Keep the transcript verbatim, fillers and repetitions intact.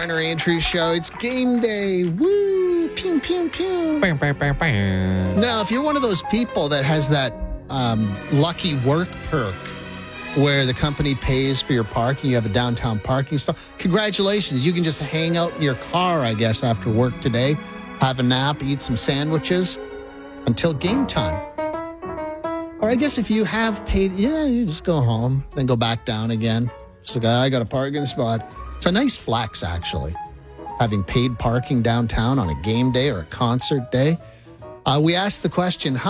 Garner Andrews Show. It's game day. Woo! Pew, pew, pew. Now, if you're one of those people that has that um, lucky work perk where the company pays for your parking, you have a downtown parking stall, congratulations. You can just hang out in your car, I guess, after work today, have a nap, eat some sandwiches until game time. Or I guess if you have paid, yeah, you just go home, then go back down again. Just like, I got a parking spot. It's a nice flex, actually, having paid parking downtown on a game day or a concert day. Uh, we asked the question, how